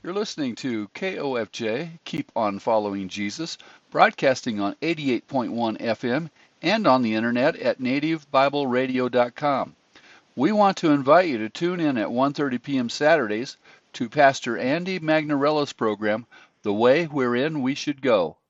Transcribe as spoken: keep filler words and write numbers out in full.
You're listening to K O F J, Keep on Following Jesus, broadcasting on eighty-eight point one F M and on the internet at native bible radio dot com. We want to invite you to tune in at one thirty p m Saturdays to Pastor Andy Magnarella's program, The Way Wherein We Should Go.